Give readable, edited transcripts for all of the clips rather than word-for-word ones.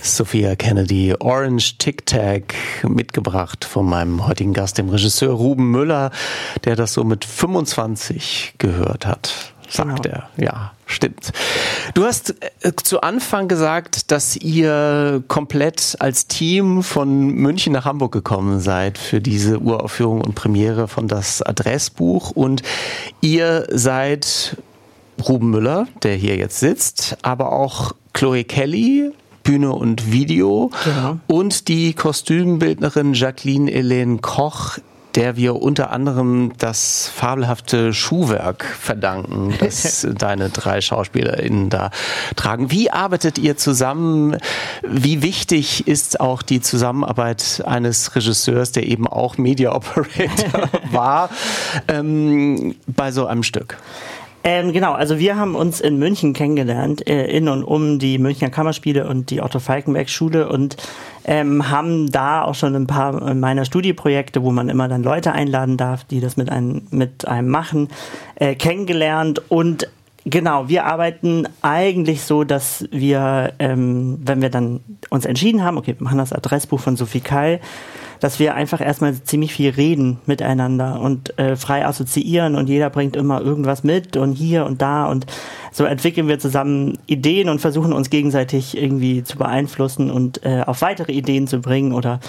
Sophia Kennedy, Orange Tic Tac, mitgebracht von meinem heutigen Gast, dem Regisseur Ruben Müller, der das so mit 25 gehört hat, sagt er. Ja, stimmt. Du hast zu Anfang gesagt, dass ihr komplett als Team von München nach Hamburg gekommen seid für diese Uraufführung und Premiere von Das Adressbuch. Und ihr seid Ruben Müller, der hier jetzt sitzt, aber auch Chloe Kelly, Bühne und Video, und die Kostümbildnerin Jacqueline Helene Koch, der wir unter anderem das fabelhafte Schuhwerk verdanken, das deine 3 SchauspielerInnen da tragen. Wie arbeitet ihr zusammen? Wie wichtig ist auch die Zusammenarbeit eines Regisseurs, der eben auch Media Operator war, bei so einem Stück? Genau, also wir haben uns in München kennengelernt, in und um die Münchner Kammerspiele und die Otto-Falckenberg-Schule, und haben da auch schon ein paar meiner Studieprojekte, wo man immer dann Leute einladen darf, die das mit einem machen, kennengelernt. Und genau, wir arbeiten eigentlich so, dass wir, wenn wir dann uns entschieden haben, okay, wir machen das Adressbuch von Sophie Keil, dass wir einfach erstmal ziemlich viel reden miteinander und frei assoziieren, und jeder bringt immer irgendwas mit und hier und da, und so entwickeln wir zusammen Ideen und versuchen uns gegenseitig irgendwie zu beeinflussen und auf weitere Ideen zu bringen oder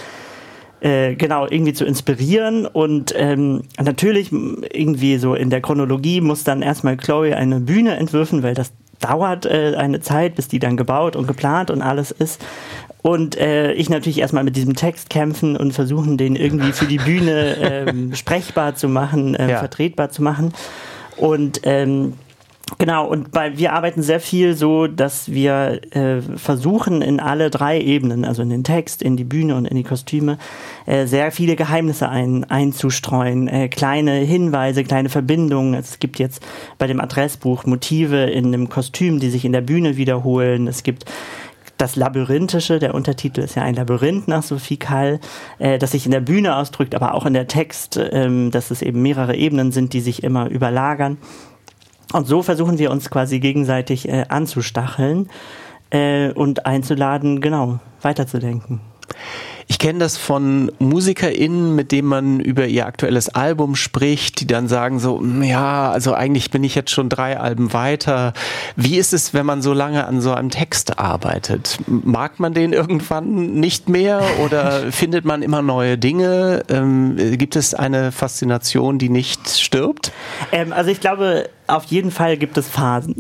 irgendwie zu inspirieren. Und natürlich irgendwie so in der Chronologie muss dann erstmal Chloe eine Bühne entwürfen, weil das dauert eine Zeit, bis die dann gebaut und geplant und alles ist. Und ich natürlich erstmal mit diesem Text kämpfen und versuchen, den irgendwie für die Bühne sprechbar zu machen, vertretbar zu machen. Und genau, und wir arbeiten sehr viel so, dass wir versuchen, in alle 3 Ebenen, also in den Text, in die Bühne und in die Kostüme, sehr viele Geheimnisse einzustreuen, kleine Hinweise, kleine Verbindungen. Es gibt jetzt bei dem Adressbuch Motive in einem Kostüm, die sich in der Bühne wiederholen. Es gibt das Labyrinthische, der Untertitel ist ja ein Labyrinth nach Sophie Keil, das sich in der Bühne ausdrückt, aber auch in der Text, dass es eben mehrere Ebenen sind, die sich immer überlagern. Und so versuchen wir uns quasi gegenseitig anzustacheln und einzuladen, genau, weiterzudenken. Ich kenne das von MusikerInnen, mit denen man über ihr aktuelles Album spricht, die dann sagen so, ja, also eigentlich bin ich jetzt schon 3 Alben weiter. Wie ist es, wenn man so lange an so einem Text arbeitet? Mag man den irgendwann nicht mehr oder findet man immer neue Dinge? Gibt es eine Faszination, die nicht stirbt? Also ich glaube, auf jeden Fall gibt es Phasen.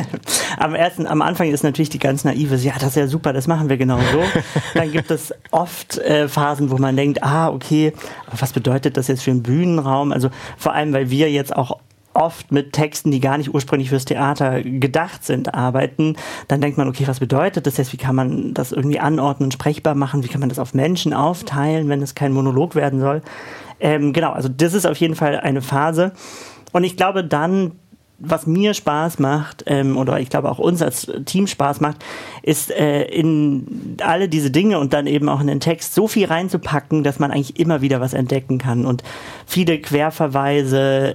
Am Anfang ist natürlich die ganz naive, ja, das ist ja super, das machen wir genau so. Dann gibt es oft Phasen, wo man denkt, okay, aber was bedeutet das jetzt für einen Bühnenraum? Also vor allem, weil wir jetzt auch oft mit Texten, die gar nicht ursprünglich fürs Theater gedacht sind, arbeiten, dann denkt man, okay, was bedeutet das jetzt? Wie kann man das irgendwie anordnen, sprechbar machen? Wie kann man das auf Menschen aufteilen, wenn es kein Monolog werden soll? Genau, also das ist auf jeden Fall eine Phase. Und ich glaube dann, was mir Spaß macht, oder ich glaube auch uns als Team Spaß macht, ist in alle diese Dinge und dann eben auch in den Text so viel reinzupacken, dass man eigentlich immer wieder was entdecken kann und viele Querverweise,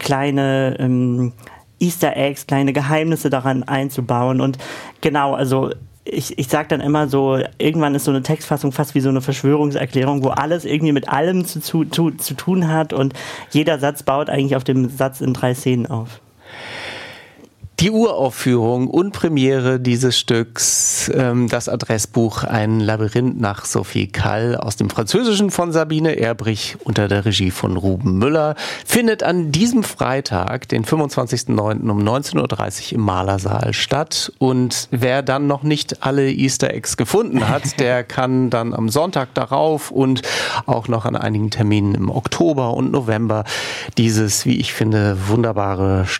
kleine Easter Eggs, kleine Geheimnisse daran einzubauen. Und genau, also ich sage dann immer so, irgendwann ist so eine Textfassung fast wie so eine Verschwörungserklärung, wo alles irgendwie mit allem zu tun hat, und jeder Satz baut eigentlich auf dem Satz in 3 Szenen auf. Die Uraufführung und Premiere dieses Stücks, das Adressbuch, ein Labyrinth nach Sophie Keil, aus dem Französischen von Sabine Erbrich unter der Regie von Ruben Müller, findet an diesem Freitag, den 25.09. um 19.30 Uhr im Malersaal statt. Und wer dann noch nicht alle Easter Eggs gefunden hat, der kann dann am Sonntag darauf und auch noch an einigen Terminen im Oktober und November dieses, wie ich finde, wunderbare